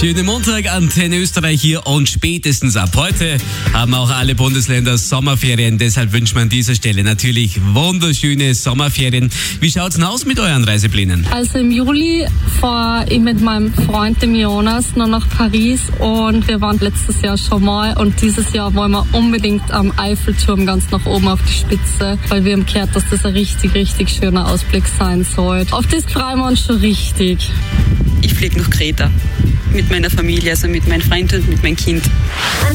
Schönen Montag, Antenne Österreich hier und spätestens ab heute haben auch alle Bundesländer Sommerferien. Deshalb wünschen wir an dieser Stelle natürlich wunderschöne Sommerferien. Wie schaut's denn aus mit euren Reiseplänen? Also im Juli fahre ich mit meinem Freund, dem Jonas, noch nach Paris und wir waren letztes Jahr schon mal und dieses Jahr wollen wir unbedingt am Eiffelturm ganz nach oben auf die Spitze, weil wir haben gehört, dass das ein richtig, richtig schöner Ausblick sein soll. Auf das freuen wir uns schon richtig. Ich fliege nach Kreta mit meiner Familie, also mit meinem Freund und mit meinem Kind.